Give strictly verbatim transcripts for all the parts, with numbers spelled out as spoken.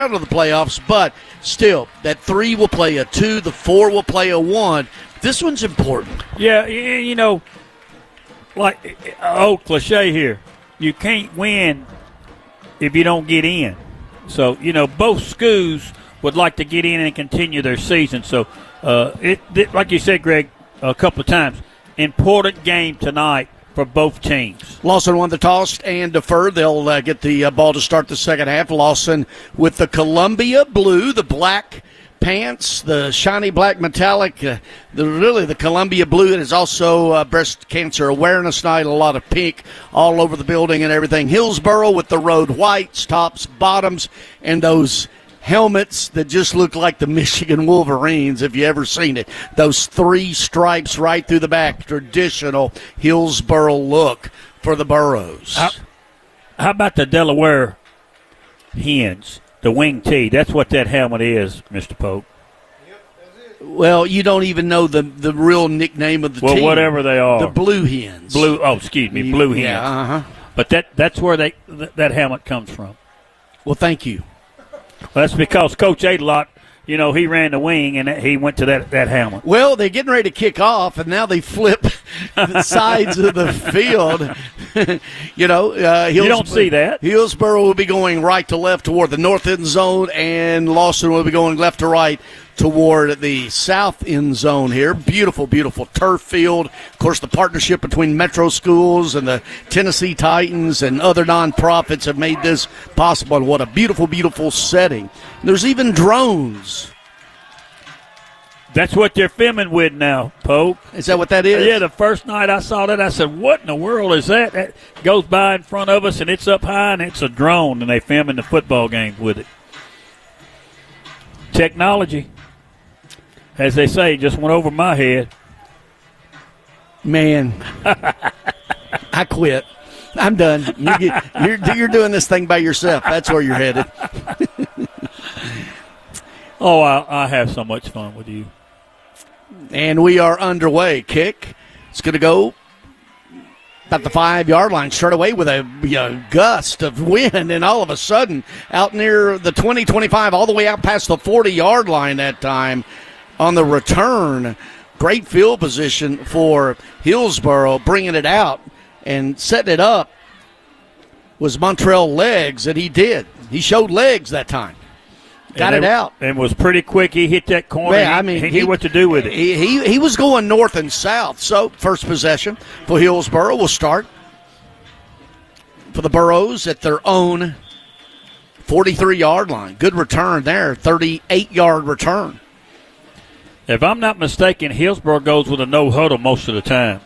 out of the playoffs, but still, that three will play a two, the four will play a one. This one's important. Yeah, you know, like old cliche here, you can't win if you don't get in. So, you know, both schools would like to get in and continue their season. So, uh, it, it like you said, Greg, a couple of times, important game tonight for both teams. Lawson won the toss and deferred. They'll uh, get the uh, ball to start the second half. Lawson with the Columbia blue, the black pants, the shiny black metallic, uh, the really the Columbia blue. It is also uh, Breast Cancer Awareness Night, a lot of pink all over the building and everything. Hillsboro with the road whites, tops, bottoms, and those helmets that just look like the Michigan Wolverines, if you ever seen it. Those three stripes right through the back, traditional Hillsboro look for the Burros. How, how about the Delaware Hens, the wing tee? That's what that helmet is, Mister Pope. Well, you don't even know the, the real nickname of the well, team. Well, whatever they are. The Blue Hens. Blue. Oh, excuse me, Blue Hens. Yeah, uh-huh. But that that's where they th- that helmet comes from. Well, thank you. Well, that's because Coach Adelot, you know, he ran the wing and he went to that, that helmet. Well, they're getting ready to kick off, and now they flip the sides of the field. you know, uh, you don't see that. Hillsboro will be going right to left toward the north end zone, and Lawson will be going left to right toward the south end zone here. Beautiful, beautiful turf field. Of course, the partnership between Metro Schools and the Tennessee Titans and other nonprofits have made this possible. And what a beautiful, beautiful setting. There's even drones. That's what they're filming with now, Pope. Is that what that is? Yeah, the first night I saw that, I said, what in the world is that? That goes by in front of us, and it's up high, and it's a drone, and they filming the football games with it. Technology, as they say, just went over my head. Man, I quit. I'm done. You get, you're, you're doing this thing by yourself. That's where you're headed. oh, I, I have so much fun with you. And we are underway. Kick. It's going to go about the five-yard line. Start away with a you know, gust of wind, and all of a sudden, out near the twenty, twenty-five, all the way out past the forty-yard line that time on the return. Great field position for Hillsboro, bringing it out and setting it up was Montreal Legs, and he did. He showed legs that time. Got and it out. And was pretty quick. He hit that corner. Yeah, he, I mean, he, he knew what to do with it. He, he he was going north and south. So first possession for Hillsboro will start for the Burros at their own forty-three-yard line. Good return there, thirty-eight-yard return. If I'm not mistaken, Hillsboro goes with a no-huddle most of the time.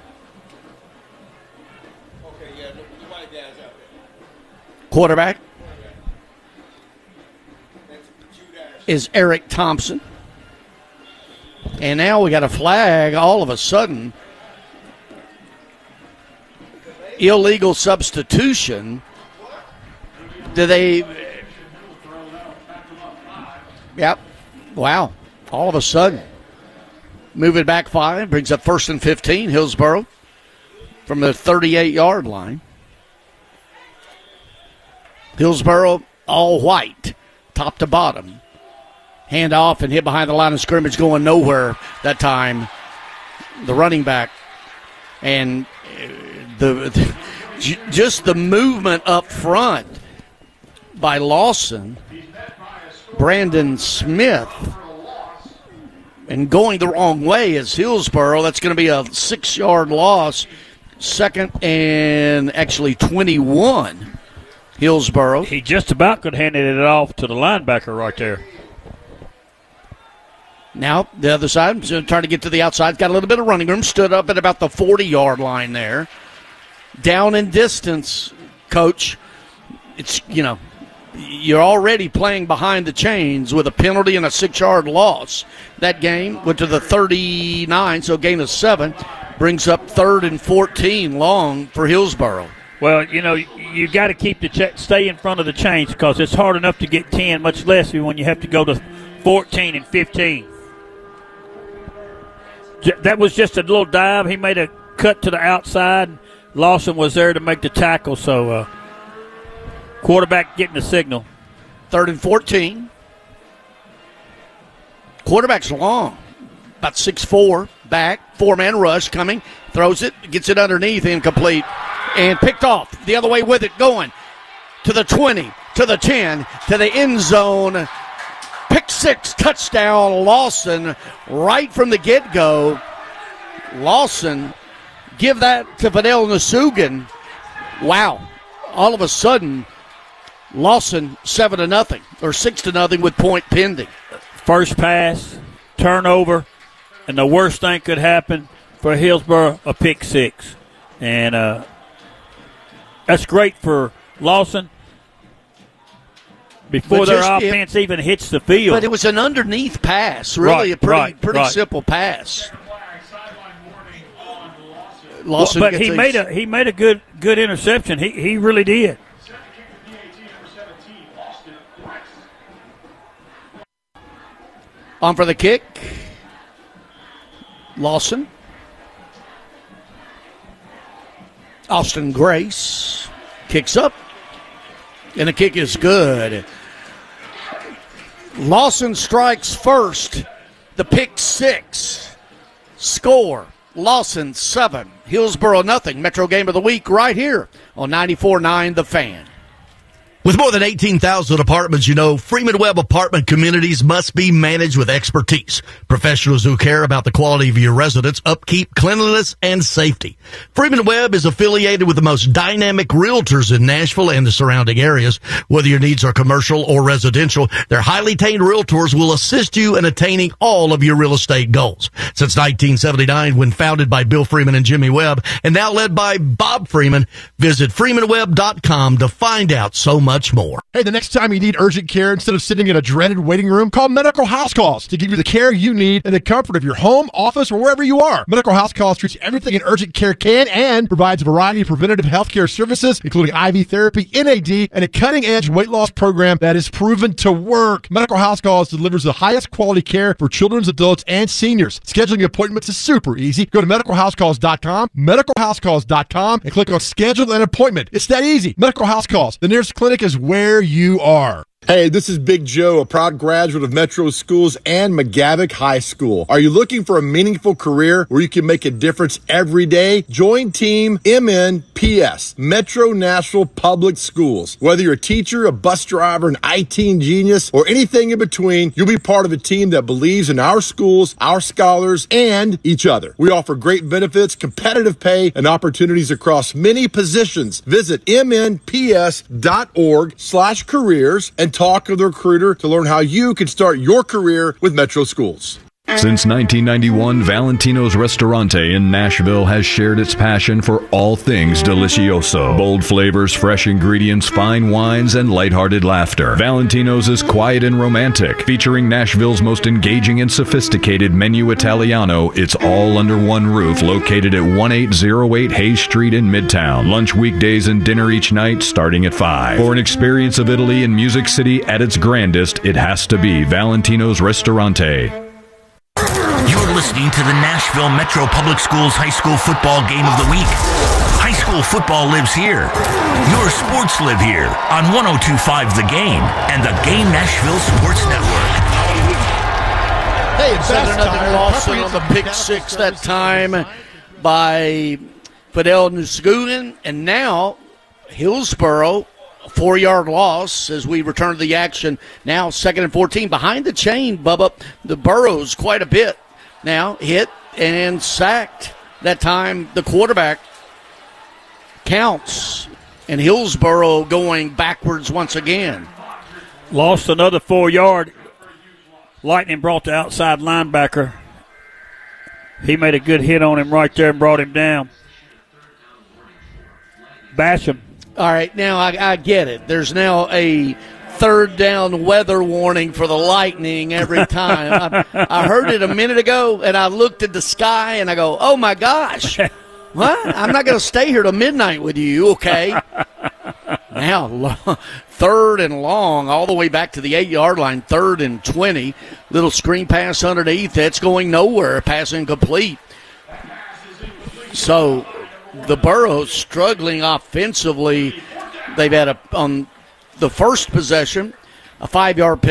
Okay, yeah, nobody down out there. Quarterback is Eric Thompson. And now we got a flag all of a sudden. Illegal substitution. Do they? Yep. Wow. All of a sudden. Move it back five. Brings up first and fifteen. Hillsboro from the thirty-eight-yard line. Hillsboro all white, top to bottom. Hand off and hit behind the line of scrimmage, going nowhere that time. The running back. And the, the just the movement up front by Lawson, Brandon Smith, and going the wrong way is Hillsboro. That's going to be a six-yard loss. Second and actually twenty-one, Hillsboro. He just about could hand it off to the linebacker right there. Now, the other side, trying to get to the outside. Got a little bit of running room. Stood up at about the forty-yard line there. Down in distance, Coach. It's, you know, you're already playing behind the chains with a penalty and a six-yard loss. That game went to the thirty-nine, so a gain of seven. Brings up third and fourteen long for Hillsboro. Well, you know, you got to keep the ch- stay in front of the chains because it's hard enough to get ten, much less when you have to go to fourteen and fifteen. That was just a little dive. He made a cut to the outside. Lawson was there to make the tackle, so uh, quarterback getting the signal. Third and fourteen. Quarterback's long, about six foot four, back, four-man rush coming, throws it, gets it underneath, incomplete, and picked off. The other way with it, going to the twenty, to the ten, to the end zone. Pick six, touchdown, Lawson, right from the get-go. Lawson, give that to Fidel Nasugan. Wow. All of a sudden, Lawson seven to nothing, or six to nothing with point pending. First pass, turnover, and the worst thing could happen for Hillsboro, a pick six. And uh, that's great for Lawson before But their just- offense even hits the field. But it was an underneath pass, really Right, a pretty right, pretty right. simple pass. Well, Lawson but gets he a- made a he made a good good interception. He he really did. On for the kick. Lawson. Austin Grace kicks up, and the kick is good. Lawson strikes first. The pick six. Score. Lawson seven. Hillsboro nothing. Metro Game of the Week right here on ninety-four point nine The Fan. With more than eighteen thousand apartments, you know, Freeman Webb apartment communities must be managed with expertise. Professionals who care about the quality of your residence, upkeep, cleanliness, and safety. Freeman Webb is affiliated with the most dynamic realtors in Nashville and the surrounding areas. Whether your needs are commercial or residential, their highly trained realtors will assist you in attaining all of your real estate goals. Since nineteen seventy-nine, when founded by Bill Freeman and Jimmy Webb, and now led by Bob Freeman, visit freeman webb dot com to find out so much much more. Hey, the next time you need urgent care, instead of sitting in a dreaded waiting room, call Medical House Calls to give you the care you need in the comfort of your home, office, or wherever you are. Medical House Calls treats everything an urgent care can and provides a variety of preventative health care services, including I V therapy, N A D, and a cutting-edge weight loss program that is proven to work. Medical House Calls delivers the highest quality care for children, adults, and seniors. Scheduling appointments is super easy. Go to medical house calls dot com, medical house calls dot com, and click on Schedule an Appointment. It's that easy. Medical House Calls. The nearest clinic is where you are. Hey, this is Big Joe, a proud graduate of Metro Schools and McGavick High School. Are you looking for a meaningful career where you can make a difference every day? Join Team M N P S, Metro Nashville Public Schools. Whether you're a teacher, a bus driver, an I T genius, or anything in between, you'll be part of a team that believes in our schools, our scholars, and each other. We offer great benefits, competitive pay, and opportunities across many positions. Visit m n p s dot org slash careers and talk with a recruiter to learn how you can start your career with Metro Schools. Since nineteen ninety-one, Valentino's Ristorante in Nashville has shared its passion for all things delicioso. Bold flavors, fresh ingredients, fine wines, and lighthearted laughter. Valentino's is quiet and romantic, featuring Nashville's most engaging and sophisticated menu Italiano. It's all under one roof, located at eighteen oh eight Hayes Street in Midtown. Lunch weekdays and dinner each night starting at five. For an experience of Italy and Music City at its grandest, it has to be Valentino's Ristorante. You're listening to the Nashville Metro Public Schools High School Football Game of the Week. High school football lives here. Your sports live here on one oh two point five The Game and the Game Nashville Sports Network. Hey, it's seven nothing Lawson on the pick six that time by Fidel Nasugan, and now Hillsboro, four-yard loss as we return to the action. Now second and fourteen behind the chain, Bubba. The Burrows quite a bit now, hit and sacked. That time the quarterback counts, and Hillsboro going backwards once again. Lost another four-yard. Lightning brought the outside linebacker. He made a good hit on him right there and brought him down. Basham. All right, now I, I get it. There's now a third down weather warning for the Lightning every time. I, I heard it a minute ago, and I looked at the sky, and I go, oh, my gosh. What? I'm not going to stay here till midnight with you, okay? Now, lo- third and long, all the way back to the eight-yard line, third and twenty. Little screen pass underneath. That's going nowhere. Pass incomplete. So the Burrows struggling offensively. They've had a on the first possession, a five-yard